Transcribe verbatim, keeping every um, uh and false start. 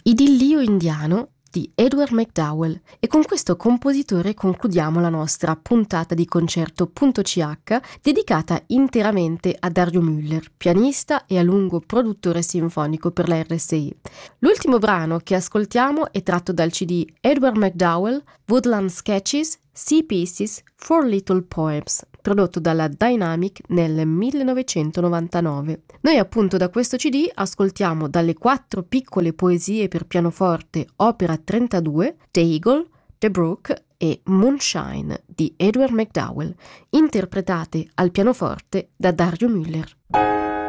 Idillio indiano di Edward McDowell, e con questo compositore concludiamo la nostra puntata di Concerto.ch dedicata interamente a Dario Müller, pianista e a lungo produttore sinfonico per la R S I. L'ultimo brano che ascoltiamo è tratto dal C D Edward McDowell Woodland Sketches Sea Pieces for Little Poems, prodotto dalla Dynamic nel millenovecentonovantanove. Noi appunto da questo C D ascoltiamo dalle quattro piccole poesie per pianoforte opera trentadue The Eagle, The Brook e Moonshine di Edward McDowell, interpretate al pianoforte da Dario Müller.